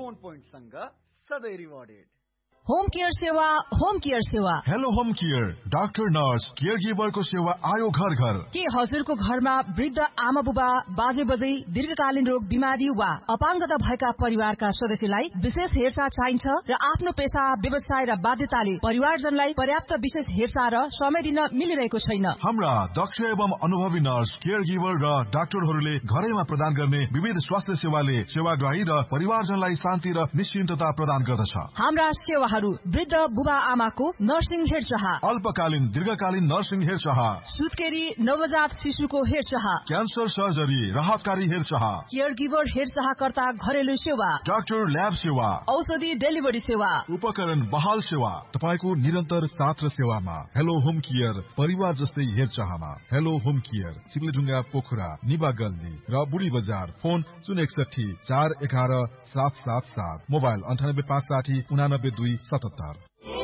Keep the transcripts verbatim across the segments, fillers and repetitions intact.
Phone point सँग सधैँ rewarded. Home care सेवा, होम केयर सेवा। Hello home care, doctor nurse care गिभरको सेवा आयो घर घर। के हजुरको घरमा वृद्ध आमा बुबा बाजे बजै दीर्घकालीन रोग बिमारी वा अपाङ्गता भएका परिवारका सदस्यलाई विशेष हेरचाह चाहिन्छ र आफ्नो पेशा व्यवसाय र बाध्यताले परिवारजनलाई पर्याप्त विशेष हेरचाह र समय दिन मिलिरहेको छैन। हाम्रा दक्ष एवं अनुभवी नर्स केयर गिभर र डाक्टरहरूले घरैमा प्रदान गर्ने विविध स्वास्थ्य सेवाले सेवाग्राही र परिवारजनलाई शान्ति र निश्चिन्तता प्रदान गर्दछ। हाम्रा सेवा वृद्ध बुबा आमाको नर्सिङ हेरचाह, अल्पकालीन दीर्घकालीन नर्सिङ हेरचाह, सुत्केरी नवजात शिशुको हेरचाह, क्यान्सर सर्जरी राहतकारी हेरचाह, केयर गिभर हेरचाहकर्ता घरेलु सेवा, डाक्टर ल्याब सेवा, औषधि डेलिभरी सेवा, उपकरण बहाल सेवा, तपाईको निरन्तर साथ र सेवामा। हेलो होम केयर, परिवार जस्तै हेरचाहमा। हेलो होम केयर, चिप्लेढुङ्गा पोखरा, निबा गल्ली र बुढी बजार। फोन शून्य एकसठी चार एघार सात सात सात, मोबाइल अन्ठानब्बे पाँच साठी उनानब्बे दुई सतहत्तर।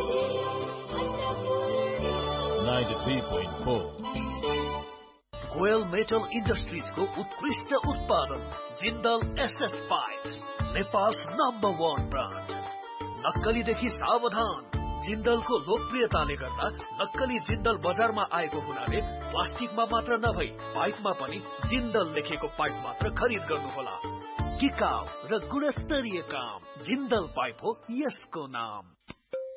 गोयल मेटल इन्डस्ट्रिजको उत्कृष्ट उत्पादन Jindal SS pipe, Nepal's number one brand. नक्कलीदेखि सावधान। जिन्दलको लोकप्रियताले गर्दा नक्कली जिन्दल बजारमा आएको हुनाले प्लास्टिकमा मात्र नभई पाइपमा पनि जिन्दल लेखेको पाइप मात्र खरिद गर्नुहोला। टिकाउ र गुणस्तरीय काम, जिन्दल पाइप हो यसको नाम।